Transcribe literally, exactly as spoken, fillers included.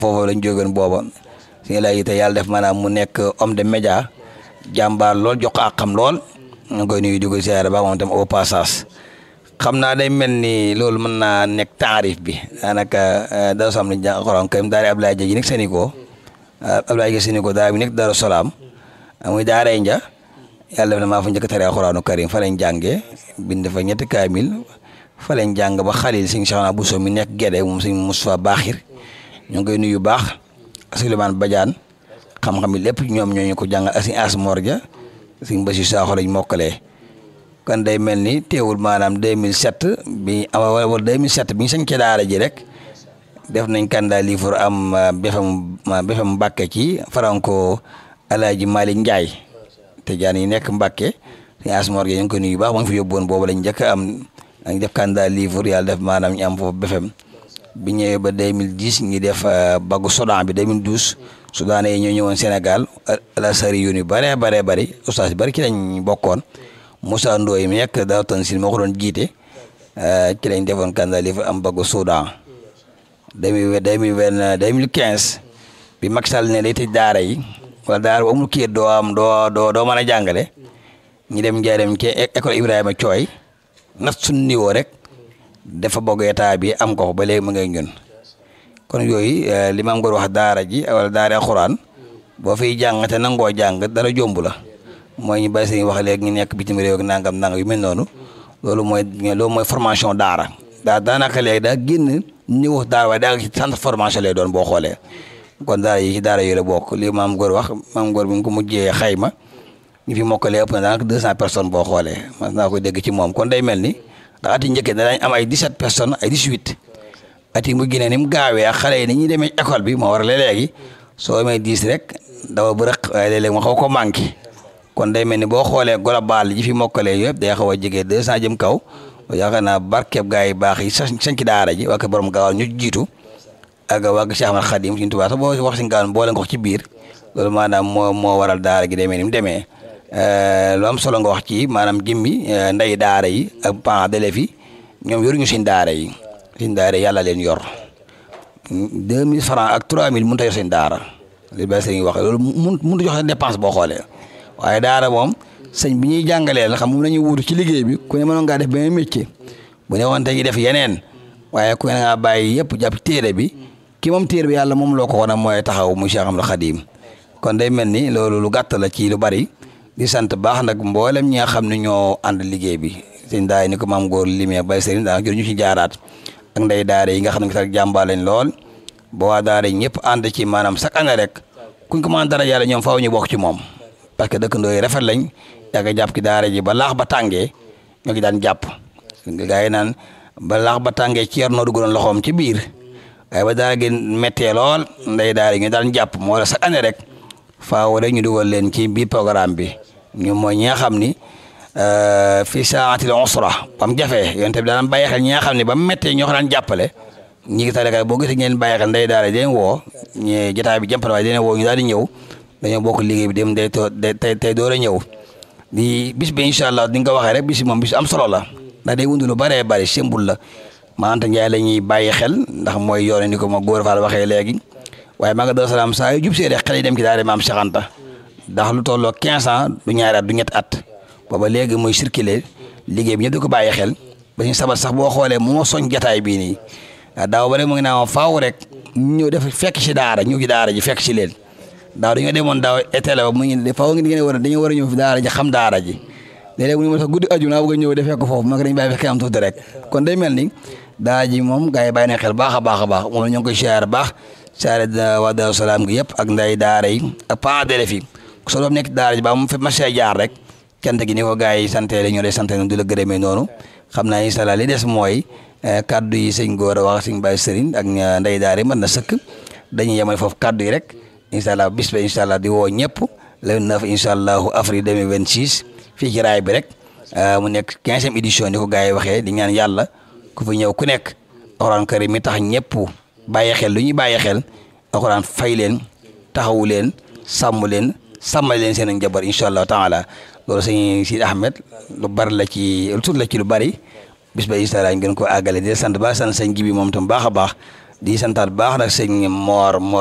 foofu lañ jógeen booba suñu laaj yi te yàlla def maanaam mu nekk homme de média jàmbaar lool jox ko àqam lool ñu ngi koy nuyu di ko ziare ba moom tam au passage xam naa day mel ni loolu mën naa nekk taarif bi daanaka dara sam lañ jàng Alxuraan karim daara Abdoulaye Dia ji nekk Sénico Abdoulaye Dia Sénico daara bi nekk Daaru Salaam muy daaray nja yàlla def na maa fa njëkk a tere Alxuraanu karim fa lañ jàngee bind fa ñetti kaamil fa lañ jàng ba xalil sëñ Cheikh Bousso mi nekk Gédé moom sëñ Moustapha Baaxir ñu ngi koy nuyu baax Souleymane Badiane xam-xam yi lépp ñoom ñoo ñu ko jàngal ak sëñ As Morja sëñ Basi Saaxo lañ mokkalee kon day mel ni teewul maanaam deux mille sept bi wala deux mille sept bi ñu sañ ci daara ji rek def nañ candidat livre am befam befam Mbàkke ci Franco Alaaji Malick Ndiaye te jaan yi nekk Mbàkke sëñ As Morja ñu ngi koy nuyu baax moo ngi fi yóbbuwoon boobu lañ njëkk am dañ def candidat livre yàlla def maanaam ñu am foofu befam bi ñëwee ba deux mille dix ngi def baggu Soudan bi deux mille douze Soudan yi ñoo ñëwoon Sénégal ala sari yu ni bare bare bari ustaas yi bari ci lañ bokkoon Moussa Ndoye mi nekk daaw tan sin moo ko doon jiite ci lañ defoon candidat livre am baggu Soudan deux mille deux mille vingt deux mille quinze bi Macky Sall ne day tëj daara yi wala daara bu amul kii doo am doo doo doo mën a jàngale ñu dem njaareem ci école Ibrahima Thioy nat suñu niveau rek dafa bëgg état bi am ko ba léegi mu ngay ñun kon yooyu li ma am wax daara ji wala daara Alxuraan boo fiy jàng te nangoo jàng dara jomb la mooy ñu bàyyi seen wax léegi ñu nekk bitim réew ak nangam nangam yu mel noonu loolu mooy loolu mooy formation daara daa daanaka léegi daa génn niveau daara waaye daa ci centre formation lay doon boo xoolee kon daara yi ci daara yi la bokk li maam góor wax maam góor bi nga ko mujjee xayma ñu fi mokkalee ëpp na daanaka deux cent personnes boo xoolee mas naa koy dégg ci moom kon day mel ni ndax at yi njëkkee danañ am ay dix-sept personnes ay dix-huit at yi mu génnee ni mu gaawee ak xale yi ni ñuy demee école bi moo war a léegi soo amee dix rek dafa bërëq waaye léeg-léeg mu xaw ko manqué kon day mel ni boo xoolee global yi fi mokkalee yëpp day xaw a jege deux cent jëm kaw yaakaar naa barkeeb gaa yi baax yi sañ ci daara ji waa ko borom gaawal ñu jiitu ak waa ko Cheikh Ahmad Khadim suñu Tuubaa sax boo wax si gaawal boole nga ko ci biir loolu maanaam moo moo waral daara gi demee ni mu demee lu am solo nga wax ci maanaam jëmmi ndey daara yi ak parents d'élèves yi ñoom yoruñu seen daara yi seen daara yi yàlla leen yor deux mille francs ak trois mille mënut a yor seen daara li ba sëñ wax loolu mun mënut a joxe dépense boo xoolee waaye daara moom sëñ bi ñuy jàngalee la xam moom la ñuy wuutu ci liggéey bi ku ne mënoon ngaa def benn métier bu ne woon tey def yeneen waaye ku ne ngaa bàyyi yëpp jàpp téere bi ki moom téere bi yàlla moom loo ko woon mooy taxaw mu Cheikh Ahmadou Khadim kon day mel ni loolu lu gàtt la ci lu bari di sant baax nag mboolem ñi nga xam ne ñoo ànd liggéey bi sëñ daay ni ko maam góor limee bay sëriñ daa jur ñu ci jaaraat ak ndey daara yi nga xam ne sax jàmbaar lañ lool ba waa daara yi ñëpp ànd ci maanaam chaque année rek kuñ ko mën dara yàlla ñoom faaw ñu bokk ci moom parce que dëkkandoo yi rafet lañ yàgg jàpp ci daara ji ba laax ba tàngee ñoo ngi daan jàpp gaa yi naan ba laax ba tàngee ci yor noo duggoon loxoom ci biir waaye ba daara gi méttee lool ndey daara yi ñu daan jàpp moo la chaque année rek faaw rek ñu dugal leen ci biir programme bi ñu mooy ñi nga xam ni fii saatil usra ba mu jafee yonte bi daan bàyyi xel ñi nga xam ne ba mu méttee ñoo ko daan jàppale ñi ngi tare boo gisee ngeen bàyyi xel ndey daara den woo ñu jotaay bi jàmpale waaye dina woo ñu daal di ñëw dañoo bokk liggéey bi dem day too tey tey door a ñëw di bis bi incha allah di nga ko waxee rek bis moom bis am solo la ndax day wund lu bëree bëri symbole la maanta Njaay la ñuy bàyyi xel ndax mooy yoone ni ko ma góor faal waxee léegi waaye maa nga Daaru Salaam saa yu jub see rek xel yi dem ci daara maam Cheikh Anta ndax lu tolloo quinze ans du ñaari at du ñetti at booba léegi muy circuler liggéey bi ñëpp di ko bàyyi xel ba ñu sabat sax boo xoolee moo soñ jataay bii nii daaw ba rek mu ngi naa faaw rek ñëw def fekk ci daara ñëw ci daara ji fekk ci leen daaw dañoo demoon daaw été la ba mu ngi faaw ngi ngeen war a dañoo war a ñëw fi daara ji xam daara ji léeg-léeg mu ne ma sax guddi aju naa bëgg a ñëw de fekk foofu ma ko dañ bàyyi fekk am tuuti rek kon day mel ni daara ji moom gars yi bàyyi na xel baax a baax a baax moom la ñoo ngi koy siyaare baax siyaare waa Daaru Salaam gi yëpp ak nday daara yi ak parents d'élèves yi soo doon nekk daara ji ba mu fi marché jaar rek cant gi ni ko gars yi sante la ñoo lay sante noonu di la gërëmee noonu xam naa incha allah li des mooy kaddu yi sëñ góor a wax sëñ Baye Serigne ak nday daara yi mën na sëkk dañuy yemal foofu kaddu yi rek incha allah bis ba incha allah di woo ñëpp le neuf incha allahu avril deux mille vingt-six fii ci raay bi rek mu nekk quinzième édition ni ko gars yi waxee di ñaan yàlla ku fi ñëw ku nekk alxuraan karim mi tax ñëpp bàyyi xel lu ñuy bàyyi xel alxuraan fay leen taxawu leen sàmm leen sàmmal leen seen njaboot incha allahu taala loolu sëñ Sidi Ahmed lu bari la ci lu tuut la ci lu bari bis ba incha allah ngeen ko àggale di sant ba sant sëñ Jibi moom tam baax a baax di santaat baax nag sëñ Mor